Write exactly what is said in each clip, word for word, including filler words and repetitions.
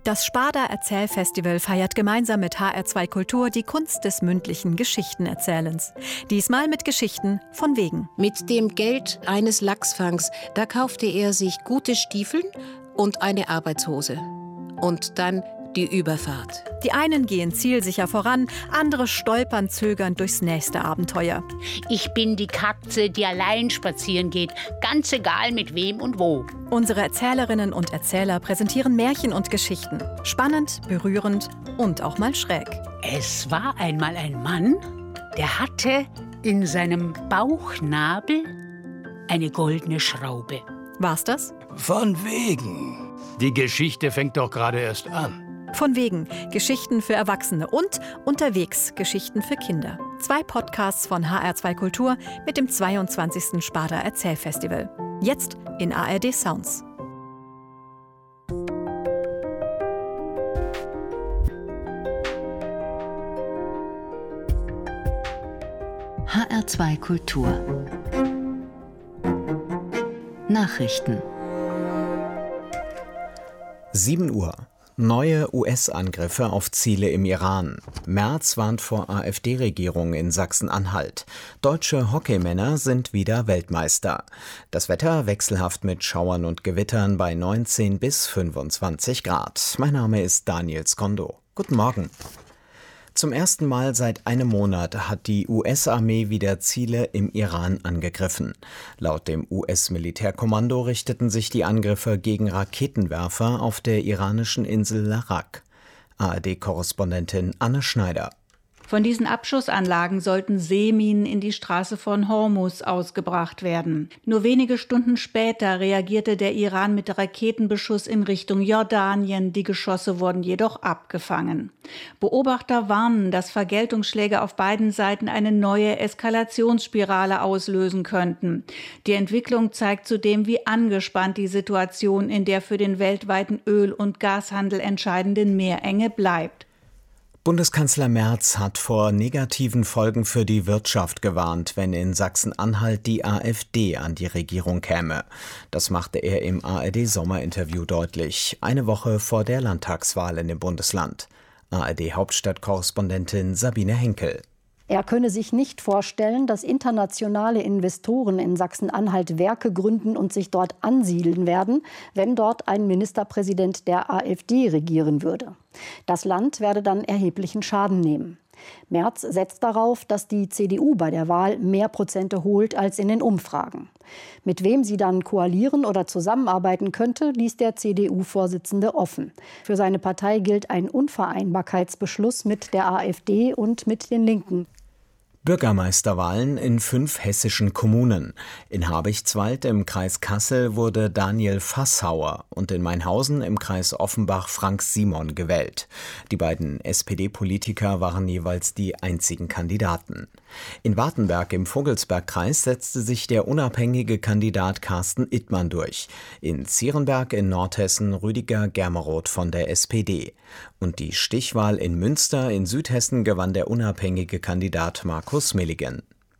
Das Sparda Erzählfestival feiert gemeinsam mit H R zwei Kultur die Kunst des mündlichen Geschichtenerzählens. Diesmal mit Geschichten von wegen. Mit dem Geld eines Lachsfangs, da kaufte er sich gute Stiefeln und eine Arbeitshose. Und dann die Überfahrt. Die einen gehen zielsicher voran, andere stolpern zögernd durchs nächste Abenteuer. Ich bin die Katze, die allein spazieren geht, ganz egal mit wem und wo. Unsere Erzählerinnen und Erzähler präsentieren Märchen und Geschichten. Spannend, berührend und auch mal schräg. Es war einmal ein Mann, der hatte in seinem Bauchnabel eine goldene Schraube. War's das? Von wegen. Die Geschichte fängt doch gerade erst an. Von wegen. Geschichten für Erwachsene und unterwegs Geschichten für Kinder. Zwei Podcasts von H R zwei Kultur mit dem zweiundzwanzigsten Sparda Erzählfestival. Jetzt in A R D Sounds. H R zwei Kultur. Nachrichten. sieben Uhr. Neue U S-Angriffe auf Ziele im Iran. Merz warnt vor AfD-Regierung in Sachsen-Anhalt. Deutsche Hockeymänner sind wieder Weltmeister. Das Wetter wechselhaft mit Schauern und Gewittern bei neunzehn bis fünfundzwanzig Grad. Mein Name ist Daniel Skondo. Guten Morgen. Zum ersten Mal seit einem Monat hat die U S-Armee wieder Ziele im Iran angegriffen. Laut dem U S-Militärkommando richteten sich die Angriffe gegen Raketenwerfer auf der iranischen Insel Larak. A R D-Korrespondentin Anne Schneider. Von diesen Abschussanlagen sollten Seeminen in die Straße von Hormuz ausgebracht werden. Nur wenige Stunden später reagierte der Iran mit Raketenbeschuss in Richtung Jordanien. Die Geschosse wurden jedoch abgefangen. Beobachter warnen, dass Vergeltungsschläge auf beiden Seiten eine neue Eskalationsspirale auslösen könnten. Die Entwicklung zeigt zudem, wie angespannt die Situation in der für den weltweiten Öl- und Gashandel entscheidenden Meerenge bleibt. Bundeskanzler Merz hat vor negativen Folgen für die Wirtschaft gewarnt, wenn in Sachsen-Anhalt die AfD an die Regierung käme. Das machte er im A R D-Sommerinterview deutlich, eine Woche vor der Landtagswahl in dem Bundesland. A R D-Hauptstadtkorrespondentin Sabine Henkel. Er könne sich nicht vorstellen, dass internationale Investoren in Sachsen-Anhalt Werke gründen und sich dort ansiedeln werden, wenn dort ein Ministerpräsident der AfD regieren würde. Das Land werde dann erheblichen Schaden nehmen. Merz setzt darauf, dass die C D U bei der Wahl mehr Prozente holt als in den Umfragen. Mit wem sie dann koalieren oder zusammenarbeiten könnte, ließ der C D U-Vorsitzende offen. Für seine Partei gilt ein Unvereinbarkeitsbeschluss mit der AfD und mit den Linken. Bürgermeisterwahlen in fünf hessischen Kommunen. In Habichtswald im Kreis Kassel wurde Daniel Fassauer und in Mainhausen im Kreis Offenbach Frank Simon gewählt. Die beiden S P D-Politiker waren jeweils die einzigen Kandidaten. In Wartenberg im Vogelsbergkreis setzte sich der unabhängige Kandidat Carsten Ittmann durch. In Zierenberg in Nordhessen Rüdiger Germeroth von der S P D. Und die Stichwahl in Münster in Südhessen gewann der unabhängige Kandidat Markus Milligan.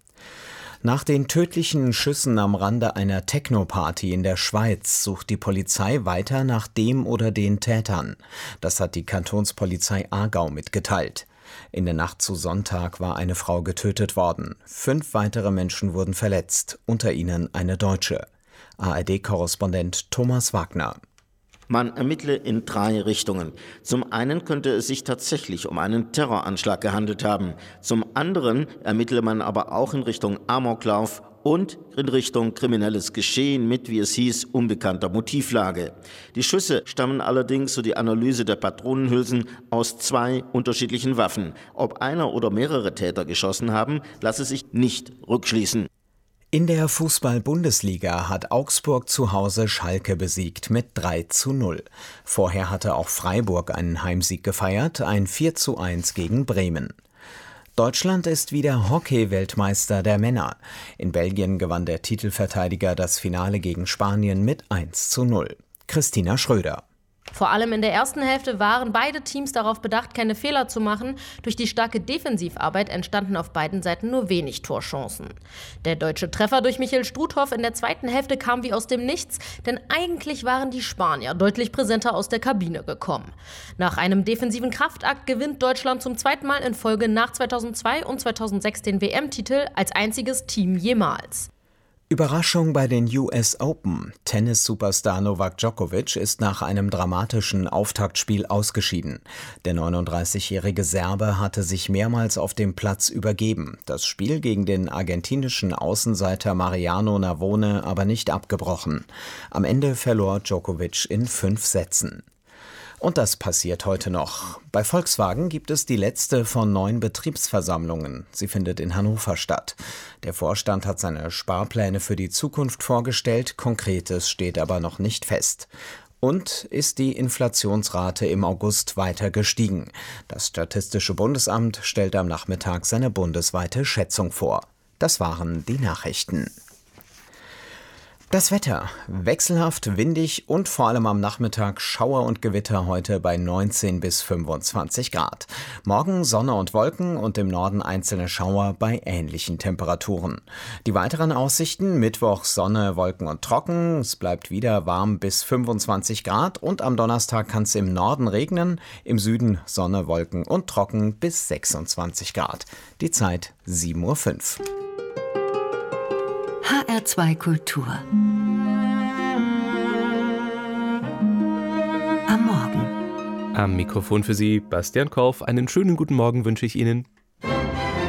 Nach den tödlichen Schüssen am Rande einer Techno-Party in der Schweiz sucht die Polizei weiter nach dem oder den Tätern. Das hat die Kantonspolizei Aargau mitgeteilt. In der Nacht zu Sonntag war eine Frau getötet worden. Fünf weitere Menschen wurden verletzt, unter ihnen eine Deutsche. A R D-Korrespondent Thomas Wagner. Man ermittle in drei Richtungen. Zum einen könnte es sich tatsächlich um einen Terroranschlag gehandelt haben. Zum anderen ermittle man aber auch in Richtung Amoklauf und in Richtung kriminelles Geschehen mit, wie es hieß, unbekannter Motivlage. Die Schüsse stammen allerdings, so die Analyse der Patronenhülsen, aus zwei unterschiedlichen Waffen. Ob einer oder mehrere Täter geschossen haben, lasse sich nicht rückschließen. In der Fußball-Bundesliga hat Augsburg zu Hause Schalke besiegt mit drei zu null. Vorher hatte auch Freiburg einen Heimsieg gefeiert, ein vier zu eins gegen Bremen. Deutschland ist wieder Hockey-Weltmeister der Männer. In Belgien gewann der Titelverteidiger das Finale gegen Spanien mit eins zu null. Christina Schröder. Vor allem in der ersten Hälfte waren beide Teams darauf bedacht, keine Fehler zu machen. Durch die starke Defensivarbeit entstanden auf beiden Seiten nur wenig Torchancen. Der deutsche Treffer durch Michael Struthoff in der zweiten Hälfte kam wie aus dem Nichts, denn eigentlich waren die Spanier deutlich präsenter aus der Kabine gekommen. Nach einem defensiven Kraftakt gewinnt Deutschland zum zweiten Mal in Folge nach zweitausendzwei und zweitausendsechs den W M-Titel als einziges Team jemals. Überraschung bei den U S Open. Tennis-Superstar Novak Djokovic ist nach einem dramatischen Auftaktspiel ausgeschieden. Der neununddreißigjährige Serbe hatte sich mehrmals auf dem Platz übergeben, das Spiel gegen den argentinischen Außenseiter Mariano Navone aber nicht abgebrochen. Am Ende verlor Djokovic in fünf Sätzen. Und das passiert heute noch. Bei Volkswagen gibt es die letzte von neun Betriebsversammlungen. Sie findet in Hannover statt. Der Vorstand hat seine Sparpläne für die Zukunft vorgestellt, Konkretes steht aber noch nicht fest. Und ist die Inflationsrate im August weiter gestiegen. Das Statistische Bundesamt stellt am Nachmittag seine bundesweite Schätzung vor. Das waren die Nachrichten. Das Wetter. Wechselhaft, windig und vor allem am Nachmittag Schauer und Gewitter heute bei neunzehn bis fünfundzwanzig Grad. Morgen Sonne und Wolken und im Norden einzelne Schauer bei ähnlichen Temperaturen. Die weiteren Aussichten: Mittwoch Sonne, Wolken und trocken. Es bleibt wieder warm bis fünfundzwanzig Grad und am Donnerstag kann es im Norden regnen. Im Süden Sonne, Wolken und trocken bis sechsundzwanzig Grad. Die Zeit sieben Uhr fünf. H R zwei Kultur. Am Morgen. Am Mikrofon für Sie Bastian Korf. Einen schönen guten Morgen wünsche ich Ihnen.